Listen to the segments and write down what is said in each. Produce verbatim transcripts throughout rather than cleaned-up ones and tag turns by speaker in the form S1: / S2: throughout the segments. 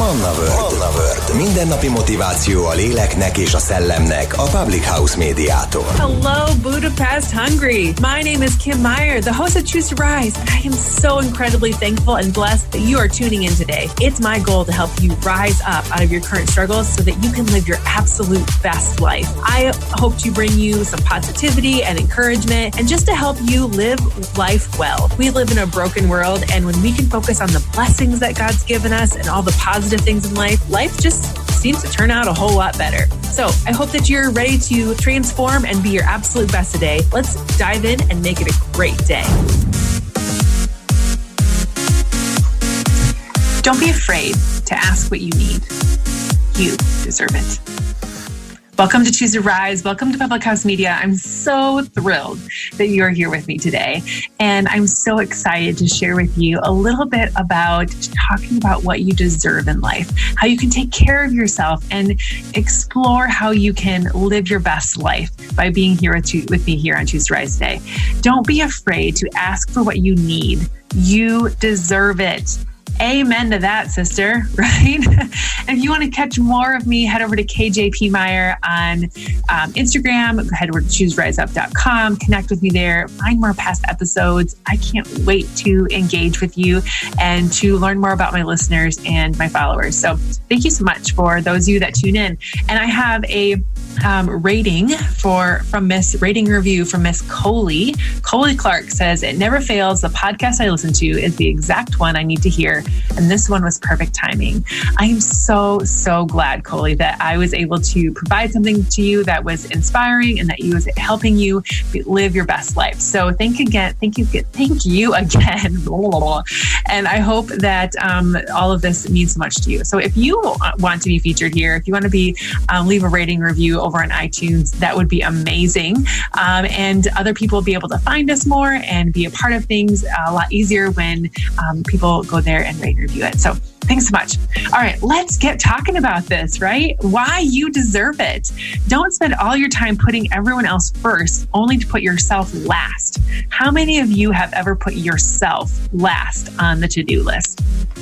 S1: Manna World. Manna World. Mindennapi motiváció a léleknek és a szellemnek a Public House médiától.
S2: Hello, Budapest, Hungary. My name is Kim Meyer, the host of Choose to Rise, and I am so incredibly thankful and blessed that you are tuning in today. It's my goal to help you rise up out of your current struggles so that you can live your absolute best life. I hope to bring you some positivity and encouragement and just to help you live life well. We live in a broken world, and when we can focus on the blessings that God's given us and all the positive things in life, life just seems to turn out a whole lot better. So I hope that you're ready to transform and be your absolute best today. Let's dive in and make it a great day. Don't be afraid to ask what you need. You deserve it. Welcome to Choose to Rise. Welcome to Public House Media. I'm so thrilled that you're here with me today. And I'm so excited to share with you a little bit about talking about what you deserve in life, how you can take care of yourself and explore how you can live your best life by being here with, with me here on Choose to Rise today. Don't be afraid to ask for what you need. You deserve it. Amen to that, sister, right? And if you want to catch more of me, head over to K J P Meyer on um, Instagram, head over to choose rise up dot com, connect with me there, find more past episodes. I can't wait to engage with you and to learn more about my listeners and my followers. So thank you so much for those of you that tune in. And I have a Um, rating for from Miss rating review from Miss Coley. Coley Clark says, "It never fails. The podcast I listen to is the exact one I need to hear, and this one was perfect timing." I am so so glad, Coley, that I was able to provide something to you that was inspiring and that you was helping you live your best life. So thank again, thank you, thank you again, and I hope that um, all of this means so much to you. So if you want to be featured here, if you want to be um, leave a rating review over on iTunes, that would be amazing. Um, and other people will be able to find us more and be a part of things a lot easier when um, people go there and rate and review it. So thanks so much. All right, let's get talking about this, right? Why you deserve it. Don't spend all your time putting everyone else first, only to put yourself last. How many of you have ever put yourself last on the to-do list?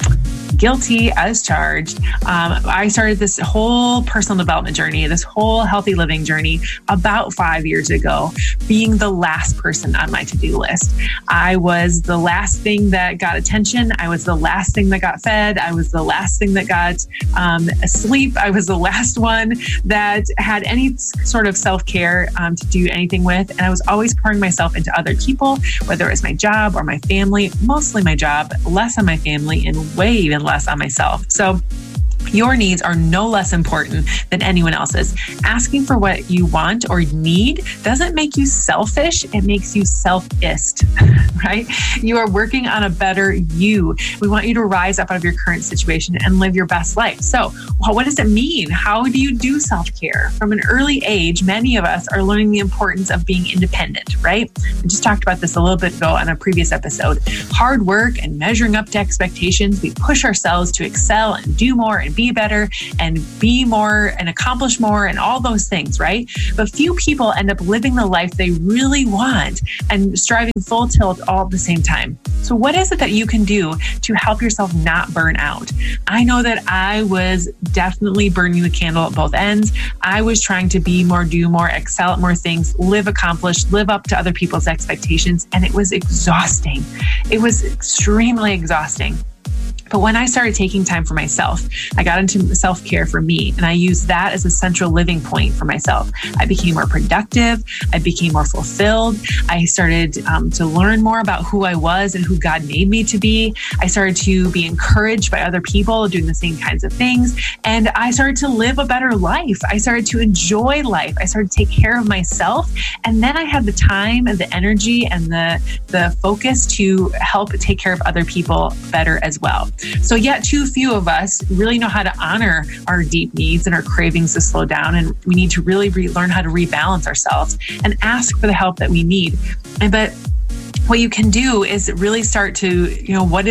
S2: Guilty as charged. Um, I started this whole personal development journey, this whole healthy living journey about five years ago, being the last person on my to-do list. I was the last thing that got attention. I was the last thing that got fed. I was the last thing that got um, asleep. I was the last one that had any sort of self-care um, to do anything with. And I was always pouring myself into other people, whether it was my job or my family, mostly my job, less on my family, and way even less on myself. So your needs are no less important than anyone else's. Asking for what you want or need doesn't make you selfish. It makes you selfist, right? You are working on a better you. We want you to rise up out of your current situation and live your best life. So well, what does it mean? How do you do self-care? From an early age, many of us are learning the importance of being independent, right? I just talked about this a little bit ago on a previous episode. Hard work and measuring up to expectations. We push ourselves to excel and do more and be better and be more and accomplish more and all those things, right? But few people end up living the life they really want and striving full tilt all at the same time. So what is it that you can do to help yourself not burn out? I know that I was definitely burning the candle at both ends. I was trying to be more, do more, excel at more things, live accomplished, live up to other people's expectations, and it was exhausting. It was extremely exhausting. But when I started taking time for myself, I got into self-care for me, and I used that as a central living point for myself. I became more productive. I became more fulfilled. I started um, to learn more about who I was and who God made me to be. I started to be encouraged by other people doing the same kinds of things. And I started to live a better life. I started to enjoy life. I started to take care of myself. And then I had the time and the energy and the, the focus to help take care of other people better as well. So yet too few of us really know how to honor our deep needs and our cravings to slow down. And we need to really re- learn how to rebalance ourselves and ask for the help that we need. And but what you can do is really start to, you know, what is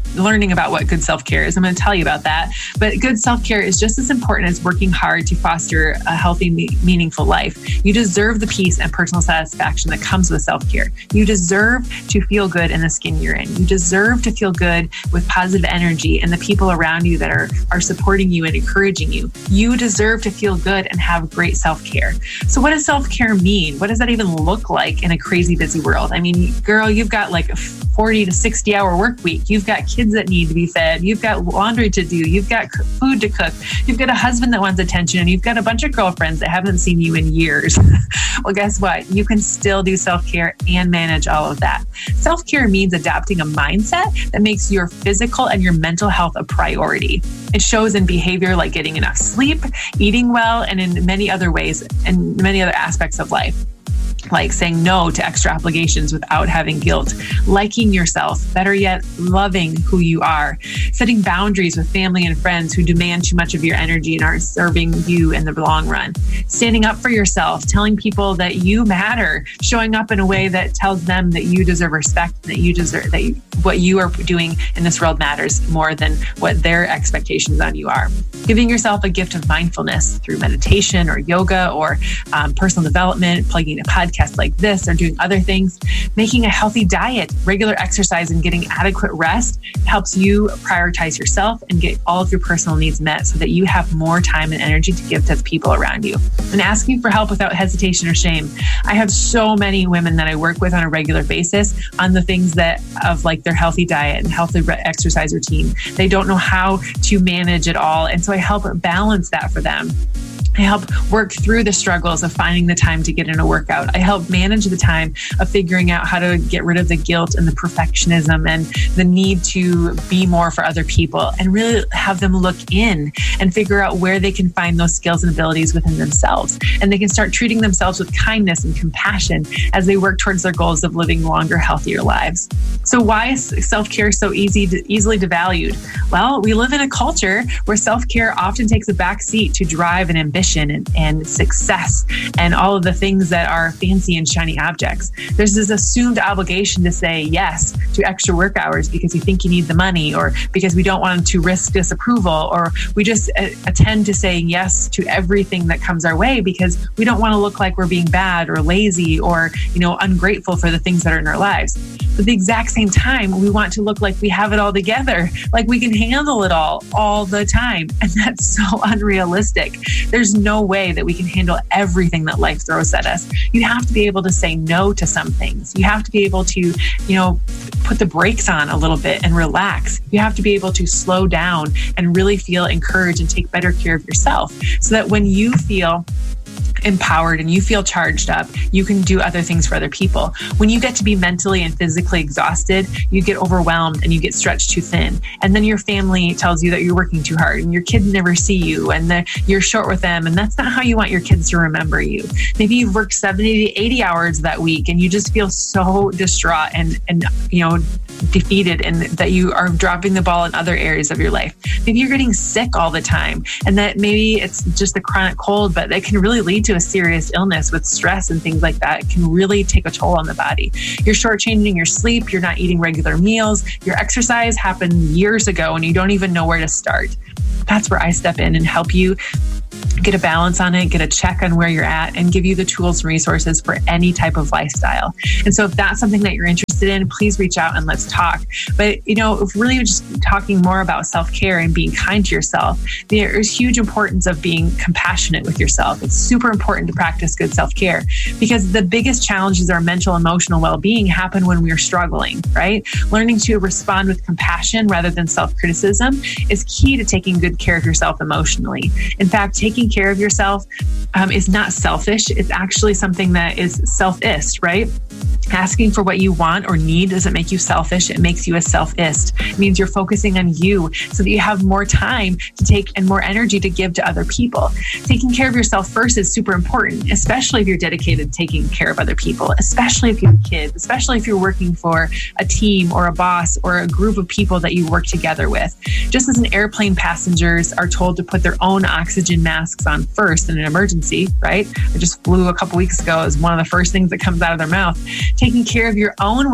S2: learning about what good self-care is. I'm going to tell you about that. But good self-care is just as important as working hard to foster a healthy, me- meaningful life. You deserve the peace and personal satisfaction that comes with self-care. You deserve to feel good in the skin you're in. You deserve to feel good with positive energy and the people around you that are, are supporting you and encouraging you. You deserve to feel good and have great self-care. So what does self-care mean? What does that even look like in a crazy busy world? I mean, girl, you've got like a forty to sixty hour work week. You've got kids that need to be fed. You've got laundry to do. You've got food to cook. You've got a husband that wants attention, and you've got a bunch of girlfriends that haven't seen you in years. Well, guess what? You can still do self-care and manage all of that. Self-care means adopting a mindset that makes your physical and your mental health a priority. It shows in behavior like getting enough sleep, eating well, and in many other ways and many other aspects of life. Like saying no to extra obligations without having guilt, liking yourself, better yet, loving who you are, setting boundaries with family and friends who demand too much of your energy and aren't serving you in the long run, standing up for yourself, telling people that you matter, showing up in a way that tells them that you deserve respect, that you deserve, that you, what you are doing in this world matters more than what their expectations on you are. Giving yourself a gift of mindfulness through meditation or yoga or um, personal development, plugging a podcast like this or doing other things, making a healthy diet, regular exercise, and getting adequate rest helps you prioritize yourself and get all of your personal needs met so that you have more time and energy to give to the people around you. And asking for help without hesitation or shame. I have so many women that I work with on a regular basis on the things that of like their healthy diet and healthy exercise routine. They don't know how to manage it all. And so I help balance that for them. I help work through the struggles of finding the time to get in a workout. I help manage the time of figuring out how to get rid of the guilt and the perfectionism and the need to be more for other people and really have them look in and figure out where they can find those skills and abilities within themselves. And they can start treating themselves with kindness and compassion as they work towards their goals of living longer, healthier lives. So why is self-care so easy to, easily devalued? Well, we live in a culture where self-care often takes a back seat to drive and ambition And, and success and all of the things that are fancy and shiny objects. There's this assumed obligation to say yes to extra work hours because you think you need the money or because we don't want to risk disapproval, or we just uh, attend to saying yes to everything that comes our way because we don't want to look like we're being bad or lazy or, you know, ungrateful for the things that are in our lives. But at the exact same time, we want to look like we have it all together, like we can handle it all, all the time. And that's so unrealistic. There's no way that we can handle everything that life throws at us. You have to be able to say no to some things. You have to be able to, you know, put the brakes on a little bit and relax. You have to be able to slow down and really feel encouraged and take better care of yourself so that when you feel empowered and you feel charged up, you can do other things for other people. When you get to be mentally and physically exhausted, you get overwhelmed and you get stretched too thin. And then your family tells you that you're working too hard and your kids never see you and that you're short with them. And that's not how you want your kids to remember you. Maybe you've worked seventy to eighty hours that week and you just feel so distraught and, and you know, defeated and that you are dropping the ball in other areas of your life. Maybe you're getting sick all the time and that maybe it's just a chronic cold, but it can really lead to a serious illness with stress and things like that. It can really take a toll on the body. You're shortchanging your sleep. You're not eating regular meals. Your exercise happened years ago and you don't even know where to start. That's where I step in and help you get a balance on it, get a check on where you're at, and give you the tools and resources for any type of lifestyle. And so if that's something that you're interested in, please reach out and let's talk. But, you know, if really just talking more about self-care and being kind to yourself, there is huge importance of being compassionate with yourself. It's super important to practice good self-care because the biggest challenges our mental, emotional well-being happen when we're struggling, right? Learning to respond with compassion rather than self-criticism is key to taking good care of yourself emotionally. In fact, taking care of yourself um, is not selfish. It's actually something that is selfist, right? Asking for what you want or need doesn't make you selfish. It makes you a selfist. It means you're focusing on you so that you have more time to take and more energy to give to other people. Taking care of yourself first is super important, especially if you're dedicated to taking care of other people, especially if you have kids, especially if you're working for a team or a boss or a group of people that you work together with. Just as an airplane passengers are told to put their own oxygen masks on first in an emergency, right? I just flew a couple weeks ago as one of the first things that comes out of their mouth. Taking care of your own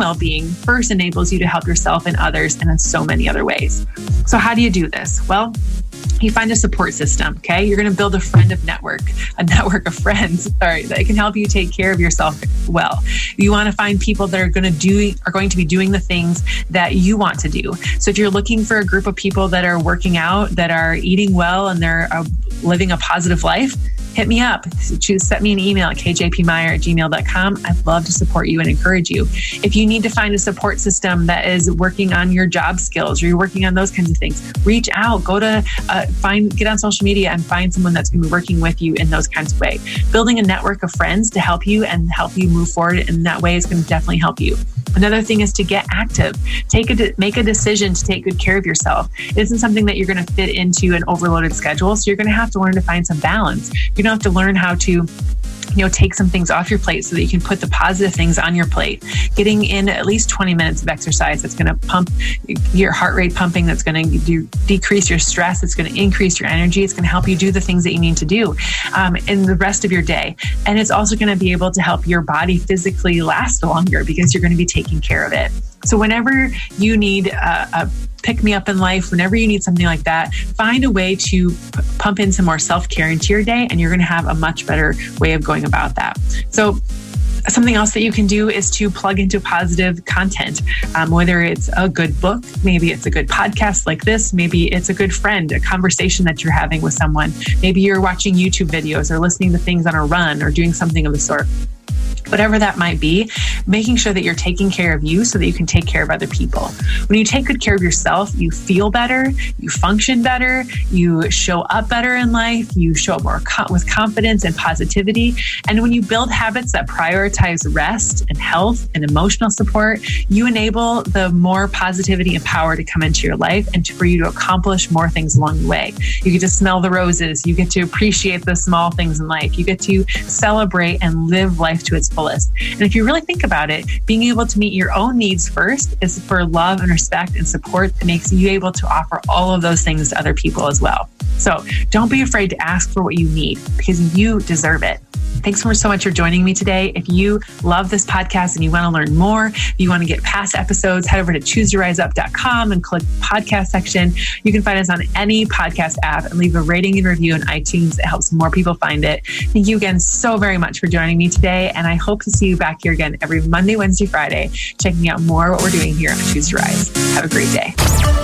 S2: well-being first enables you to help yourself and others, and in so many other ways. So how do you do this? Well, you find a support system, okay? You're going to build a friend of network, a network of friends, sorry, that can help you take care of yourself well. You want to find people that are going to do, are going to be doing the things that you want to do. So if you're looking for a group of people that are working out, that are eating well, and they're uh, living a positive life, hit me up. Choose, send me an email at k j p meyer at gmail dot com. I'd love to support you and encourage you. If you need to find a support system that is working on your job skills, or you're working on those kinds of things, reach out, go to uh, find, get on social media and find someone that's going to be working with you in those kinds of ways. Building a network of friends to help you and help you move forward in that way is going to definitely help you. Another thing is to get active. Take a make a decision to take good care of yourself. It isn't something that you're going to fit into an overloaded schedule, so you're going to have to learn to find some balance. You're going to have to learn how to you know, take some things off your plate so that you can put the positive things on your plate. Getting in at least twenty minutes of exercise that's going to pump your heart rate pumping, that's going to do, decrease your stress, it's going to increase your energy, it's going to help you do the things that you need to do um, in the rest of your day. And it's also going to be able to help your body physically last longer because you're going to be taking care of it. So whenever you need a, a pick me up in life, whenever you need something like that, find a way to p- pump in some more self-care into your day, and you're going to have a much better way of going about that. So something else that you can do is to plug into positive content, um, whether it's a good book, maybe it's a good podcast like this, maybe it's a good friend, a conversation that you're having with someone. Maybe you're watching YouTube videos or listening to things on a run or doing something of the sort. Whatever that might be, making sure that you're taking care of you so that you can take care of other people. When you take good care of yourself, you feel better, you function better, you show up better in life, you show up more co- with confidence and positivity. And when you build habits that prioritize rest and health and emotional support, you enable the more positivity and power to come into your life and to, for you to accomplish more things along the way. You get to smell the roses, you get to appreciate the small things in life, you get to celebrate and live life to its fullest. And if you really think about it, being able to meet your own needs first is for love and respect and support that makes you able to offer all of those things to other people as well. So don't be afraid to ask for what you need because you deserve it. Thanks so much for joining me today. If you love this podcast and you want to learn more, if you want to get past episodes, head over to choose your rise up dot com and click podcast section. You can find us on any podcast app and leave a rating and review on iTunes. It helps more people find it. Thank you again so very much for joining me today. And I hope to see you back here again every Monday, Wednesday, Friday, checking out more of what we're doing here on Choose to Rise. Have a great day.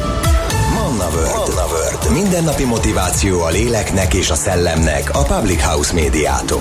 S1: Manna World. Manna World. Mindennapi motiváció a léleknek és a szellemnek a Public House Médiától.